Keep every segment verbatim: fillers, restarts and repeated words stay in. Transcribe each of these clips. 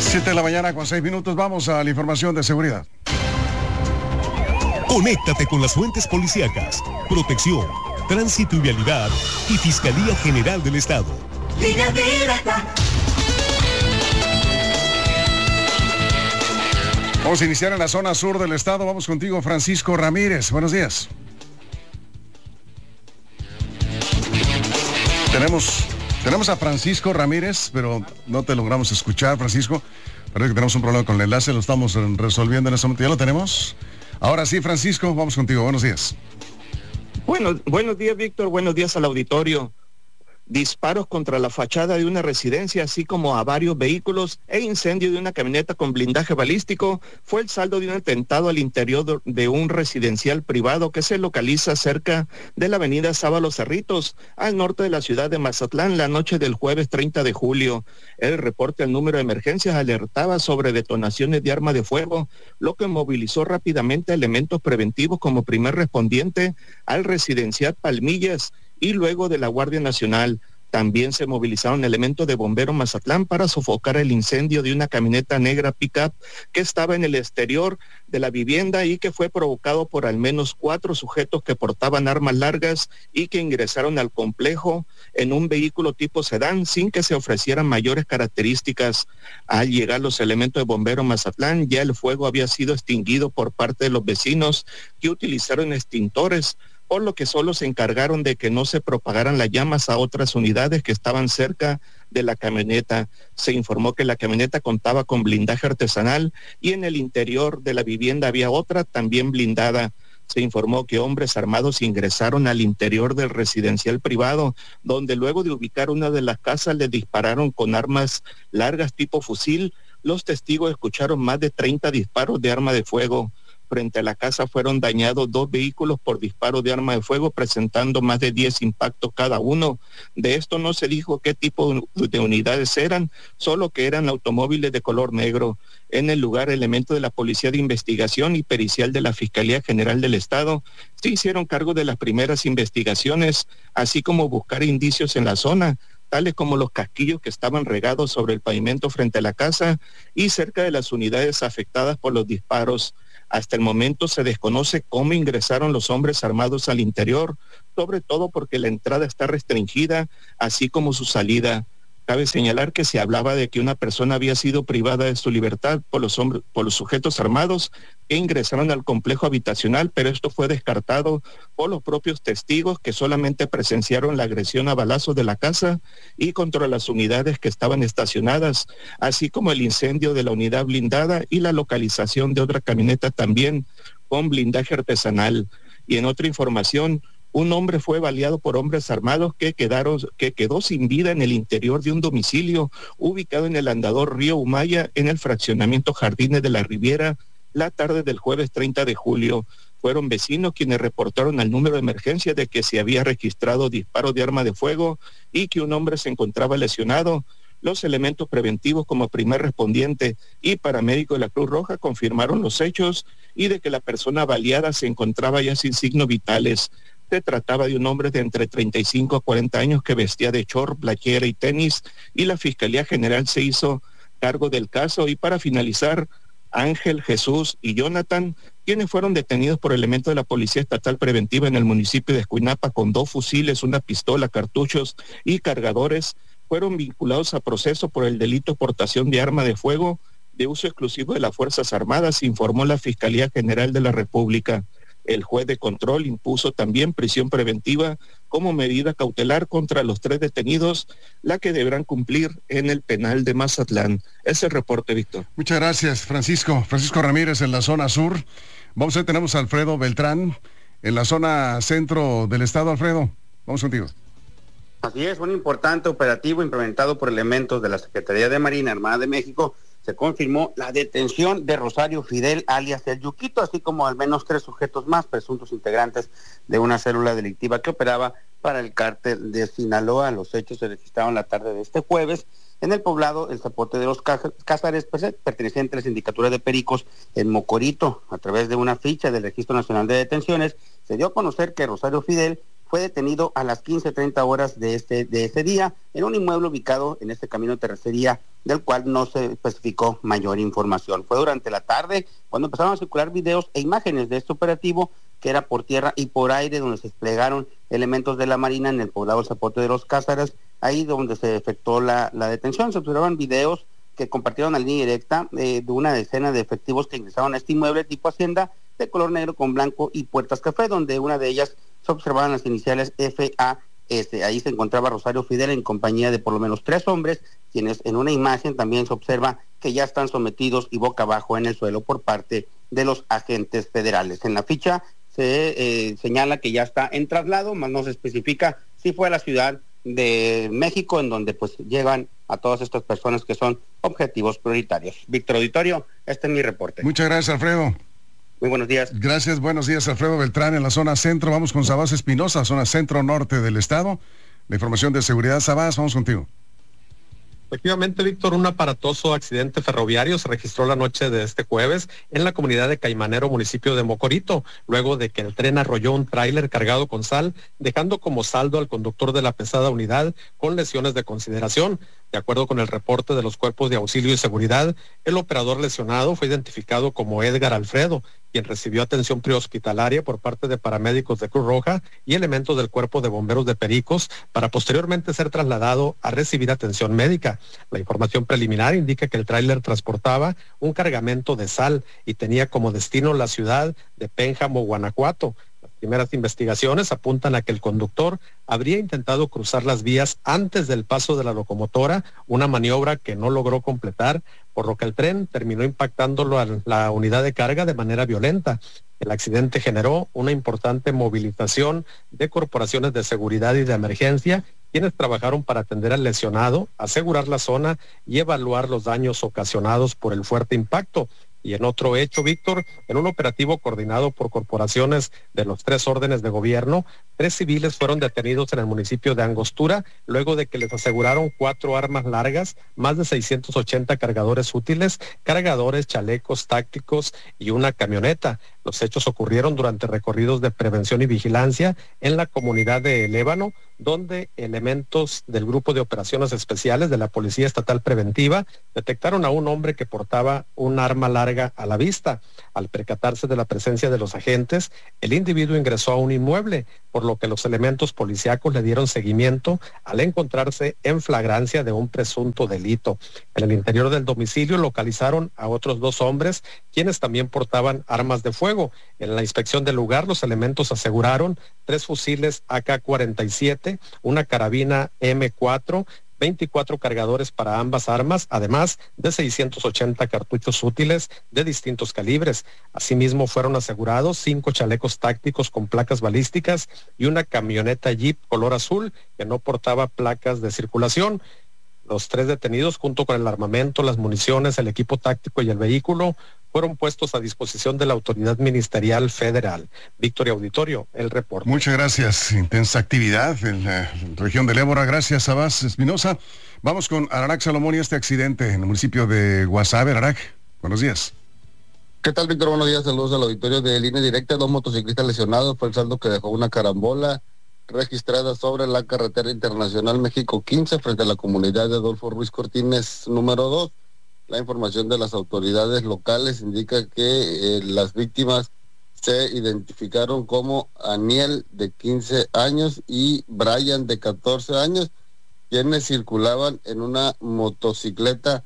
Siete de la mañana con seis minutos, vamos a la información de seguridad. Conéctate con las fuentes policíacas, protección, tránsito y vialidad y Fiscalía General del Estado. Línea directa. Vamos a iniciar en la zona sur del estado. Vamos contigo, Francisco Ramírez. Buenos días. Tenemos, tenemos a Francisco Ramírez, pero no te logramos escuchar, Francisco. Parece que tenemos un problema con el enlace, lo estamos resolviendo en este momento. ¿Ya lo tenemos? Ahora sí, Francisco, vamos contigo. Buenos días. Bueno, buenos días, Víctor. Buenos días al auditorio. Disparos contra la fachada de una residencia, así como a varios vehículos, e incendio de una camioneta con blindaje balístico fue el saldo de un atentado al interior de un residencial privado que se localiza cerca de la avenida Sábalo Cerritos, al norte de la ciudad de Mazatlán, la noche del jueves treinta de julio. El reporte al número de emergencias alertaba sobre detonaciones de arma de fuego, lo que movilizó rápidamente elementos preventivos como primer respondiente al residencial Palmillas, y luego de la Guardia Nacional. También se movilizaron elementos de Bomberos Mazatlán para sofocar el incendio de una camioneta negra pick-up que estaba en el exterior de la vivienda y que fue provocado por al menos cuatro sujetos que portaban armas largas y que ingresaron al complejo en un vehículo tipo sedán sin que se ofrecieran mayores características. Al llegar los elementos de Bomberos Mazatlán, ya el fuego había sido extinguido por parte de los vecinos que utilizaron extintores, por lo que solo se encargaron de que no se propagaran las llamas a otras unidades que estaban cerca de la camioneta. Se informó que la camioneta contaba con blindaje artesanal y en el interior de la vivienda había otra también blindada. Se informó que hombres armados ingresaron al interior del residencial privado, donde luego de ubicar una de las casas le dispararon con armas largas tipo fusil. Los testigos escucharon más de treinta disparos de arma de fuego. Frente a la casa fueron dañados dos vehículos por disparo de arma de fuego, presentando más de diez impactos cada uno. De esto no se dijo qué tipo de unidades eran, solo que eran automóviles de color negro. En el lugar, elementos de la Policía de Investigación y Pericial de la Fiscalía General del Estado se hicieron cargo de las primeras investigaciones, así como buscar indicios en la zona, tales como los casquillos que estaban regados sobre el pavimento frente a la casa y cerca de las unidades afectadas por los disparos. Hasta el momento se desconoce cómo ingresaron los hombres armados al interior, sobre todo porque la entrada está restringida, así como su salida. Cabe señalar que se hablaba de que una persona había sido privada de su libertad por los hombres, por los sujetos armados que ingresaron al complejo habitacional, pero esto fue descartado por los propios testigos que solamente presenciaron la agresión a balazos de la casa y contra las unidades que estaban estacionadas, así como el incendio de la unidad blindada y la localización de otra camioneta también con blindaje artesanal. Y en otra información, un hombre fue baleado por hombres armados que quedaron, que quedó sin vida en el interior de un domicilio ubicado en el andador Río Humaya, en el fraccionamiento Jardines de la Riviera, la tarde del jueves treinta de julio. Fueron vecinos quienes reportaron al número de emergencia de que se había registrado disparos de arma de fuego y que un hombre se encontraba lesionado. Los elementos preventivos como primer respondiente y paramédico de la Cruz Roja confirmaron los hechos y de que la persona baleada se encontraba ya sin signos vitales. Se trataba de un hombre de entre treinta y cinco a cuarenta años que vestía de short, playera y tenis, y la Fiscalía General se hizo cargo del caso. Y para finalizar, Ángel, Jesús y Jonathan, quienes fueron detenidos por elementos de la Policía Estatal Preventiva en el municipio de Escuinapa con dos fusiles, una pistola, cartuchos y cargadores, fueron vinculados a proceso por el delito de portación de arma de fuego de uso exclusivo de las Fuerzas Armadas, informó la Fiscalía General de la República. El juez de control impuso también prisión preventiva como medida cautelar contra los tres detenidos, la que deberán cumplir en el penal de Mazatlán. Ese es el reporte, Víctor. Muchas gracias, Francisco. Francisco Ramírez en la zona sur. Vamos a ver, tenemos a Alfredo Beltrán en la zona centro del estado. Alfredo, vamos contigo. Así es, un importante operativo implementado por elementos de la Secretaría de Marina Armada de México. Se confirmó la detención de Rosario Fidel, alias El Yuquito, así como al menos tres sujetos más, presuntos integrantes de una célula delictiva que operaba para el cártel de Sinaloa. Los hechos se registraron la tarde de este jueves en el poblado El Zapote de los Cázares, perteneciente a la sindicatura de Pericos en Mocorito. A través de una ficha del Registro Nacional de Detenciones, se dio a conocer que Rosario Fidel fue detenido a las quince treinta horas de este de ese día en un inmueble ubicado en este camino de terracería, del cual no se especificó mayor información. Fue durante la tarde cuando empezaron a circular videos e imágenes de este operativo, que era por tierra y por aire, donde se desplegaron elementos de la Marina en el poblado Zapote de los Cázares, ahí donde se efectuó la, la detención. Se observaban videos que compartieron a línea directa eh, de una decena de efectivos que ingresaron a este inmueble tipo hacienda de color negro con blanco y puertas café, donde una de ellas se observaban las iniciales F A S. Ahí se encontraba Rosario Fidel en compañía de por lo menos tres hombres, quienes en una imagen también se observa que ya están sometidos y boca abajo en el suelo por parte de los agentes federales. En la ficha se eh, señala que ya está en traslado, más no se especifica si fue a la Ciudad de México, en donde pues llegan a todas estas personas que son objetivos prioritarios. Víctor Auditorio, este es mi reporte. Muchas gracias, Alfredo. Muy buenos días. Gracias, buenos días, Alfredo Beltrán en la zona centro. Vamos con Sabás Espinosa, zona centro-norte del estado. La información de seguridad, Sabás, vamos contigo. Efectivamente, Víctor, un aparatoso accidente ferroviario se registró la noche de este jueves en la comunidad de Caimanero, municipio de Mocorito, luego de que el tren arrolló un tráiler cargado con sal, dejando como saldo al conductor de la pesada unidad con lesiones de consideración. De acuerdo con el reporte de los cuerpos de auxilio y seguridad, el operador lesionado fue identificado como Edgar Alfredo, quien recibió atención prehospitalaria por parte de paramédicos de Cruz Roja y elementos del Cuerpo de Bomberos de Pericos, para posteriormente ser trasladado a recibir atención médica. La información preliminar indica que el tráiler transportaba un cargamento de sal y tenía como destino la ciudad de Pénjamo, Guanajuato. Las primeras investigaciones apuntan a que el conductor habría intentado cruzar las vías antes del paso de la locomotora, una maniobra que no logró completar, por lo que el tren terminó impactándolo a la unidad de carga de manera violenta. El accidente generó una importante movilización de corporaciones de seguridad y de emergencia, quienes trabajaron para atender al lesionado, asegurar la zona y evaluar los daños ocasionados por el fuerte impacto. Y en otro hecho, Víctor, en un operativo coordinado por corporaciones de los tres órdenes de gobierno, tres civiles fueron detenidos en el municipio de Angostura, luego de que les aseguraron cuatro armas largas, más de seiscientos ochenta cargadores útiles, cargadores, chalecos tácticos y una camioneta. Los hechos ocurrieron durante recorridos de prevención y vigilancia en la comunidad de El Ébano, donde elementos del Grupo de Operaciones Especiales de la Policía Estatal Preventiva detectaron a un hombre que portaba un arma larga a la vista. Al percatarse de la presencia de los agentes, el individuo ingresó a un inmueble, por lo que los elementos policíacos le dieron seguimiento al encontrarse en flagrancia de un presunto delito. En el interior del domicilio localizaron a otros dos hombres, quienes también portaban armas de fuego. En la inspección del lugar, los elementos aseguraron tres fusiles A K cuarenta y siete, una carabina M cuatro, veinticuatro cargadores para ambas armas, además de seiscientos ochenta cartuchos útiles de distintos calibres. Asimismo, fueron asegurados cinco chalecos tácticos con placas balísticas y una camioneta Jeep color azul que no portaba placas de circulación. Los tres detenidos, junto con el armamento, las municiones, el equipo táctico y el vehículo, fueron puestos a disposición de la autoridad ministerial federal. Víctor Auditorio, el reporte. Muchas gracias. Intensa actividad en la región del Ébora. Gracias, Sabás Espinosa. Vamos con Ararak Salomón y este accidente en el municipio de Guasave. Ararak, buenos días. ¿Qué tal, Víctor? Buenos días. Saludos al auditorio de Línea Directa. Dos motociclistas lesionados. Fue el saldo que dejó una carambola registrada sobre la carretera internacional México quince frente a la comunidad de Adolfo Ruiz Cortines número dos. La información de las autoridades locales indica que eh, las víctimas se identificaron como Aniel, de quince años, y Brian, de catorce años, quienes circulaban en una motocicleta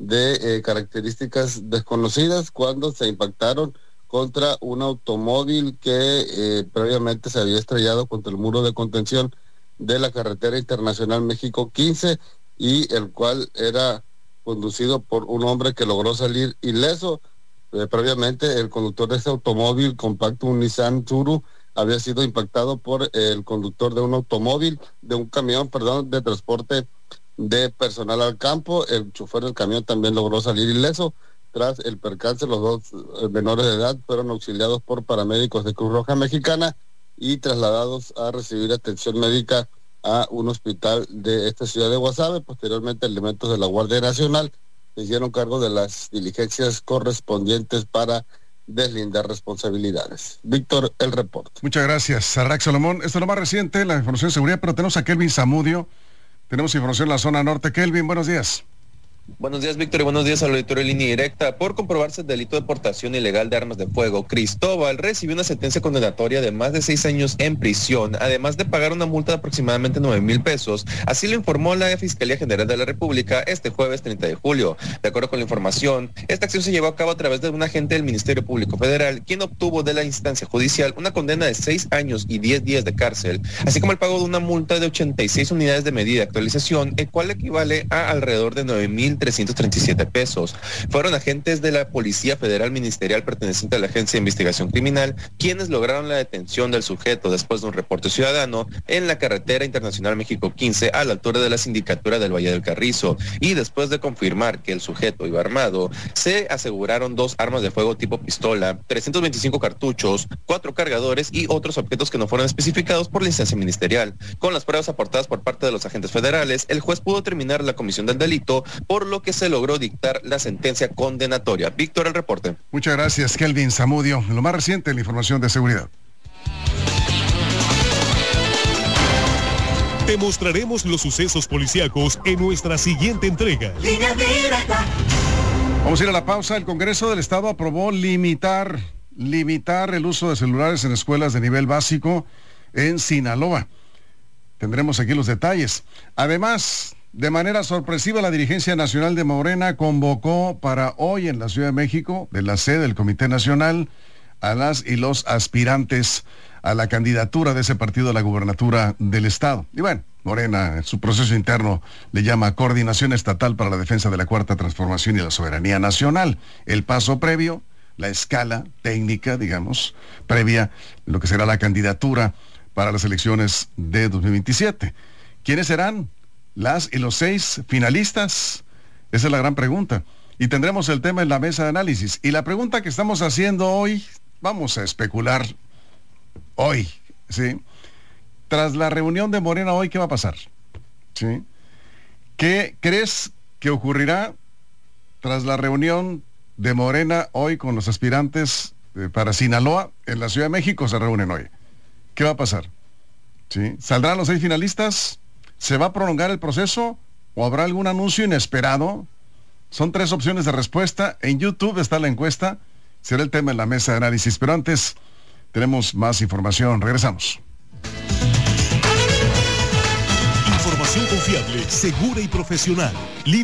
de eh, características desconocidas cuando se impactaron contra un automóvil que eh, previamente se había estrellado contra el muro de contención de la carretera internacional México quince, y el cual era conducido por un hombre que logró salir ileso. Eh, previamente el conductor de ese automóvil compacto, un Nissan Tsuru, había sido impactado por eh, el conductor de un automóvil, de un camión, perdón, de transporte de personal al campo. El chofer del camión también logró salir ileso. Tras el percance, los dos menores de edad fueron auxiliados por paramédicos de Cruz Roja Mexicana y trasladados a recibir atención médica a un hospital de esta ciudad de Guasave. Posteriormente, elementos de la Guardia Nacional se hicieron cargo de las diligencias correspondientes para deslindar responsabilidades. Víctor, el reporte. Muchas gracias, Arax Salomón. Esto es lo más reciente, la información de seguridad, pero tenemos a Kelvin Zamudio. Tenemos información en la zona norte. Kelvin, buenos días. Buenos días, Víctor, y buenos días al auditorio de Línea Directa. Por comprobarse el delito de portación ilegal de armas de fuego, Cristóbal recibió una sentencia condenatoria de más de seis años en prisión, además de pagar una multa de aproximadamente nueve mil pesos. Así lo informó la Fiscalía General de la República este jueves treinta de julio. De acuerdo con la información, esta acción se llevó a cabo a través de un agente del Ministerio Público Federal, quien obtuvo de la instancia judicial una condena de seis años y diez días de cárcel, así como el pago de una multa de ochenta y seis unidades de medida de actualización, el cual equivale a alrededor de nueve mil trescientos treinta y siete pesos. Fueron agentes de la Policía Federal Ministerial perteneciente a la Agencia de Investigación Criminal quienes lograron la detención del sujeto después de un reporte ciudadano en la carretera internacional México quince a la altura de la sindicatura del Valle del Carrizo, y después de confirmar que el sujeto iba armado, se aseguraron dos armas de fuego tipo pistola, trescientos veinticinco cartuchos, cuatro cargadores y otros objetos que no fueron especificados por la instancia ministerial. Con las pruebas aportadas por parte de los agentes federales, el juez pudo terminar la comisión del delito, por lo que se logró dictar la sentencia condenatoria. Víctor, el reporte. Muchas gracias, Kelvin Zamudio. Lo más reciente, la información de seguridad. Te mostraremos los sucesos policíacos en nuestra siguiente entrega. Línea Directa. Vamos a ir a la pausa. El Congreso del Estado aprobó limitar, limitar el uso de celulares en escuelas de nivel básico en Sinaloa. Tendremos aquí los detalles. Además, de manera sorpresiva, la dirigencia nacional de Morena convocó para hoy en la Ciudad de México, de la sede del Comité Nacional, a las y los aspirantes a la candidatura de ese partido a la gubernatura del Estado. Y bueno, Morena, en su proceso interno, le llama Coordinación Estatal para la Defensa de la Cuarta Transformación y la Soberanía Nacional. El paso previo, la escala técnica, digamos, previa, lo que será la candidatura para las elecciones de dos mil veintisiete. ¿Quiénes serán las y los seis finalistas? Esa es la gran pregunta. Y tendremos el tema en la mesa de análisis. Y la pregunta que estamos haciendo hoy, vamos a especular hoy, ¿sí? Tras la reunión de Morena hoy, ¿qué va a pasar? ¿Sí? ¿Qué crees que ocurrirá tras la reunión de Morena hoy con los aspirantes eh, para Sinaloa? En la Ciudad de México se reúnen hoy. ¿Qué va a pasar? ¿Sí? ¿Saldrán los seis finalistas? ¿Se va a prolongar el proceso o habrá algún anuncio inesperado? Son tres opciones de respuesta. En YouTube está la encuesta. Será el tema en la mesa de análisis. Pero antes, tenemos más información. Regresamos. Información confiable, segura y profesional.